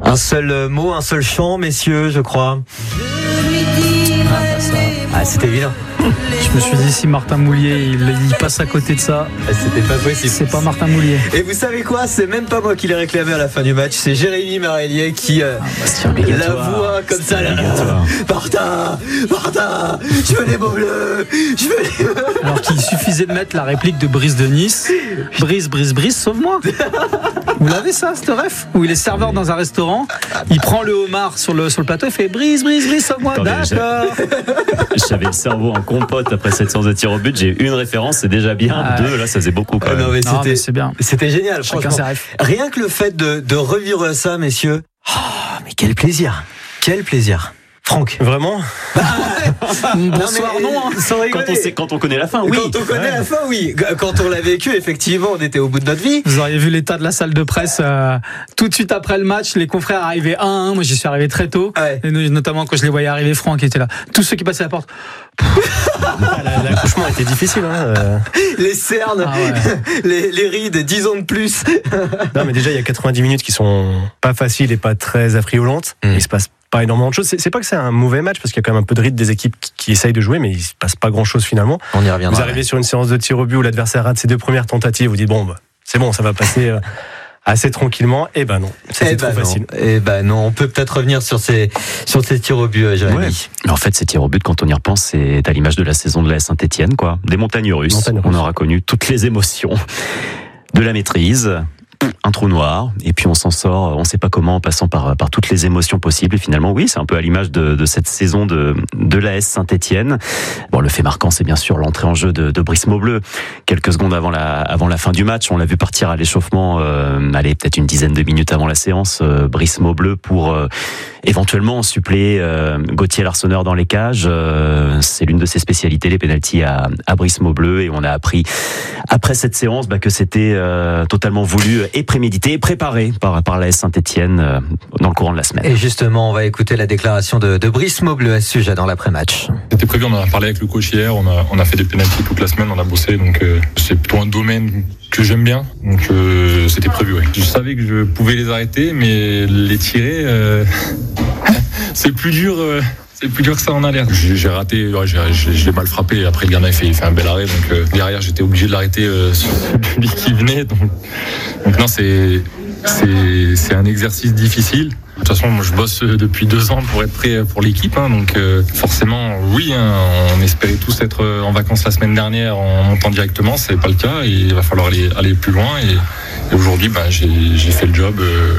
Un seul mot, un seul chant, messieurs, je crois. C'était évident. Je me suis dit, si Martin Moulier il passe à côté de ça, c'était pas possible. C'est pas Martin Moulier. Et vous savez quoi, c'est même pas moi qui l'ai réclamé à la fin du match, c'est Jérémy Marellier qui la voix comme ça là. Martin, je veux les mots bleus, Alors qu'il suffisait de mettre la réplique de Brice de Nice. Brice, sauve-moi. Vous l'avez ça, ce ref? Où il est serveur dans un restaurant, il prend le homard sur le plateau et fait Brice, sauve-moi. D'accord. J'avais le cerveau en compote après cette séance de tir au but. J'ai une référence, c'est déjà bien. Deux, là, ça faisait beaucoup quand même. Non, mais c'est bien. C'était génial, chacun franchement. Rien que le fait de revivre ça, messieurs. Mais quel plaisir. Franck. Vraiment? Bonsoir, non, sans rigoler. Quand on connaît la fin, oui. Quand on connaît la fin, oui. Quand on l'a vécu, effectivement, on était au bout de notre vie. Vous auriez vu l'état de la salle de presse tout de suite après le match. Les confrères arrivaient 1-1. Moi, j'y suis arrivé très tôt. Ouais. Et notamment quand je les voyais arriver, Franck était là. Tous ceux qui passaient à la porte. L'accouchement était difficile. Les cernes, les rides, 10 ans de plus. Non, mais déjà, il y a 90 minutes qui sont pas faciles et pas très affriolantes. Il se passe pas énormément de choses. C'est pas que c'est un mauvais match parce qu'il y a quand même un peu de rythme des équipes qui essayent de jouer, mais il se passe pas grand chose finalement. On y reviendra. Vous arrivez sur une séance de tir au but où l'adversaire rate ses 2 premières tentatives, vous dites c'est bon, ça va passer assez tranquillement. Et ben non, c'était trop facile. Et ben non, on peut peut-être revenir sur ces tirs au but, Jérémy. Ouais. Mais en fait, ces tirs au but, quand on y repense, c'est à l'image de la saison de la Saint-Etienne, quoi. Des montagnes russes. On aura connu toutes les émotions, de la maîtrise. Un trou noir, et puis on s'en sort, on sait pas comment, en passant par toutes les émotions possibles, et finalement, oui, c'est un peu à l'image de cette saison de l'AS Saint-Etienne. Bon, le fait marquant, c'est bien sûr l'entrée en jeu de Brice Maubleu. Quelques secondes avant la fin du match, on l'a vu partir à l'échauffement, peut-être une dizaine de minutes avant la séance, Brice Maubleu pour éventuellement suppléer Gauthier Larsonneur dans les cages. C'est l'une de ses spécialités, les pénaltys à Brice Maubleu, et on a appris après cette séance que c'était totalement voulu et prémédité et préparé par l'AS Saint-Etienne dans le courant de la semaine. Et justement, on va écouter la déclaration de Brice Maubleu à ce sujet dans l'après-match. C'était prévu, on en a parlé avec le coach hier, on a fait des pénaltys toute la semaine, on a bossé, donc c'est plutôt un domaine que j'aime bien, donc c'était prévu. Ouais. Je savais que je pouvais les arrêter, mais les tirer, c'est plus dur. C'est plus dur que ça en a l'air. J'ai raté, je l'ai mal frappé. Après, le gardien il fait un bel arrêt. Donc derrière, j'étais obligé de l'arrêter celui qui venait. Donc non, c'est un exercice difficile. De toute façon, moi, je bosse depuis 2 ans pour être prêt pour l'équipe. Donc forcément, oui, on espérait tous être en vacances la semaine dernière en montant directement. C'est pas le cas. Et il va falloir aller plus loin. Et aujourd'hui, j'ai fait le job.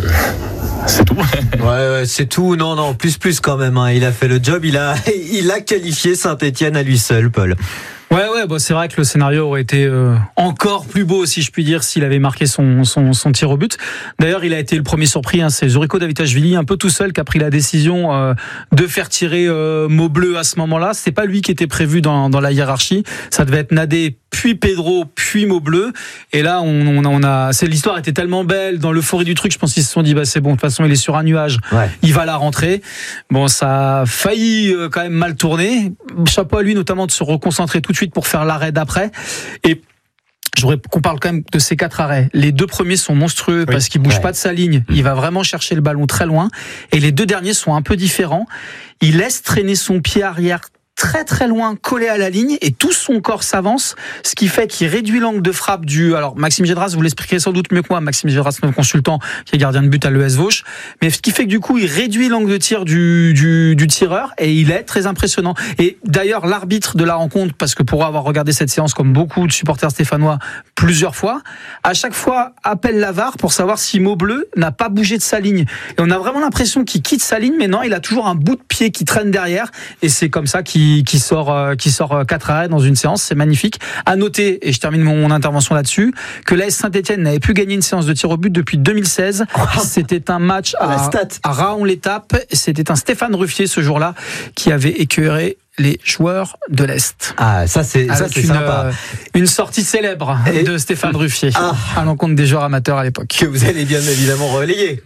C'est tout. Ouais, c'est tout. Non, plus quand même. Il a fait le job. Il a qualifié Saint-Etienne à lui seul, Paul. Ouais, c'est vrai que le scénario aurait été encore plus beau, si je puis dire, s'il avait marqué son tir au but. D'ailleurs, il a été le premier surpris. C'est Zuriko Davitashvili, un peu tout seul, qui a pris la décision de faire tirer Maubleu à ce moment-là. C'est pas lui qui était prévu dans la hiérarchie. Ça devait être Nadé, puis Pedro, puis Maubleu. Et là, l'histoire était tellement belle dans l'euphorie du truc. Je pense qu'ils se sont dit, c'est bon, de toute façon, il est sur un nuage. Ouais. Il va la rentrer. Bon, ça a failli quand même mal tourner. Chapeau à lui, notamment, de se reconcentrer tout de suite pour faire l'arrêt d'après. Et je voudrais qu'on parle quand même de ces 4 arrêts. Les 2 premiers sont monstrueux parce qu'il bouge pas de sa ligne. Il va vraiment chercher le ballon très loin. Et les 2 derniers sont un peu différents. Il laisse traîner son pied arrière très très loin, collé à la ligne, et tout son corps s'avance, ce qui fait qu'il réduit l'angle de frappe alors Maxime Gédras, vous l'expliquerez sans doute mieux que moi, Maxime Gédras, notre consultant, qui est gardien de but à l'ES Vauche, mais ce qui fait que du coup, il réduit l'angle de tir du tireur, et il est très impressionnant. Et d'ailleurs, l'arbitre de la rencontre, parce que pour avoir regardé cette séance comme beaucoup de supporters stéphanois plusieurs fois, à chaque fois appelle la VAR pour savoir si Maubleu n'a pas bougé de sa ligne. Et on a vraiment l'impression qu'il quitte sa ligne, mais non, il a toujours un bout de pied qui traîne derrière, et c'est comme ça qui sort 4 arrêts dans une séance. C'est magnifique. À noter, et je termine mon intervention là-dessus, que l'AS Saint-Etienne n'avait plus gagné une séance de tir au but depuis 2016. C'était un match à Raon-l'Étape. C'était un Stéphane Ruffier ce jour-là qui avait écœuré les joueurs de l'Est. Ah, ça c'est sympa. Une sortie célèbre de Stéphane Ruffier à l'encontre des joueurs amateurs à l'époque. Que vous allez bien évidemment relayer.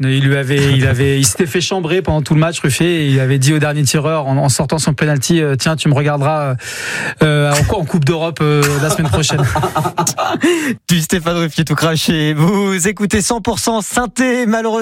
Il s'était fait chambrer pendant tout le match, Ruffier, et il avait dit au dernier tireur en sortant son penalty, tiens, tu me regarderas en Coupe d'Europe la semaine prochaine. Du Stéphane Ruffier tout craché. Vous écoutez 100% Synthé, malheureusement.